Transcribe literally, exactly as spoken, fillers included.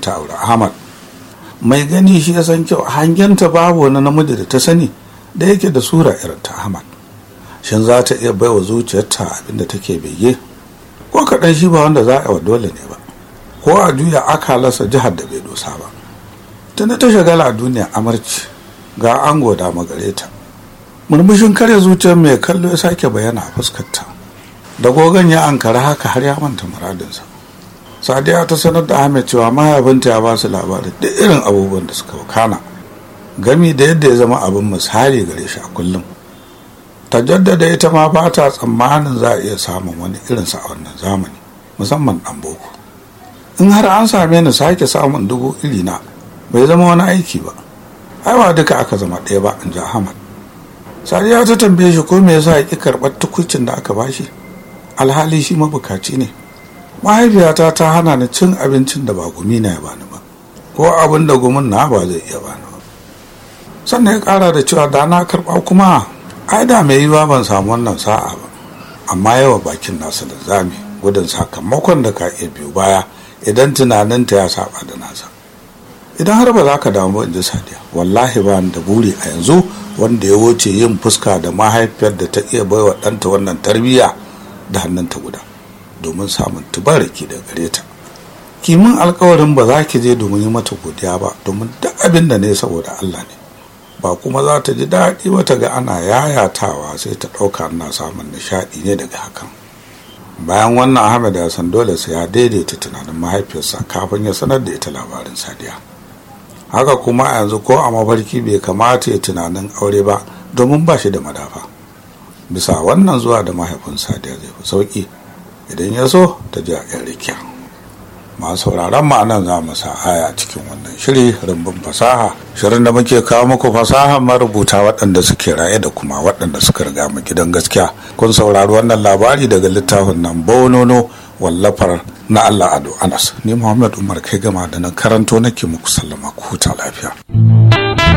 ta aure Ahmad. Mai gani shi ya san kyau, hangenta babu wani namiji da ta sani da yake da sura irin ta Ahmad. Shin za ta iya baiwa zuciyarta abinda take bege? Ko kaɗan shi ba wanda za a yi wa dole ne ba, ko a juya akalarsa jihar da bai dosa ba. Tunda ta shagala a duniya amarci, ga ango da magareta. Murmushin karya zuciyar mai kallo ya sake bayyana a fuskarta. Da gogon ya ankara haka har ya manta muradinsa. Sadiya ta sanar da Ahmed cewa mahaifinta ya ba su labarin da irin abubuwan da suka wakana, gami da yadda ya zama abin misali gare shi a kullum. Ta jaddada ita ma ba ta tsammanin za a iya samun wani irinsa a wannan zamani, musamman ɗan boko. In har an same ni sake samun dubu iri na bai zama wani aiki ba, ai ba duka aka zama ɗaya ba, in ji Ahmad. Sadiya ta tambaye shi ko me yasa ya ƙi karɓar tukucin da aka bashi, alhali shi mabukaci ne. Mahaifiyata ta hana ni cin abincin da ba gumi na ya bani ba, ko abin da gumin na ba zai iya bani ba. Sannan ya ƙara da cewa da na karɓa kuma ai da mai yiwa ban samu wannan sa'a ba, amma yawa bakin nasa da zami gudun sakamakon da ka iya biyu baya idan tunaninta ya saba da nasa. Idan har ba za ka damu ba, in ji Sadiya, wallahi ba da buri a yanzu wanda ya wuce yin fuska da mahaifiyar da ta iya baiwa ɗanta wannan tarbiyya da hannunta guda domin samun tubaraki da gare ta. Kimin alkawarin ba za ki je domin yi mata godiya ba, domin duk abin da ne saboda Allah ne, ba kuma za ta ji daɗi wata ga ana yayatawa sai ta ɗauka ana samun nishaɗi ne daga hakan. Bayan wannan Ahmed ya san dole sai ya daidaita tunanin mahaifiyarsa kafin ya sanar da ita labarin Sadiya. Haka kuma a yanzu ko a mafarki bai kamata ya tunanin aure ba, domin ba shi da madafa. Bisa wannan zuwa da mahaifin Sadiya zai fi sauki idan ya so ta ji a yan rikiya. Masu sauraron ma'anan za mu sa aya cikin wannan shiri rumbun fasaha, shirin da muke kawo muku fasaha marubuta waɗanda suke raye da kuma waɗanda suka riga mu gidan gaskiya. Kun saurari wannan labari daga littafin nan Bonono wallafar na Allah Ado Anas. Ni Muhammad Umar kai gama da na karanto nake muku sallama, ku huta lafiya.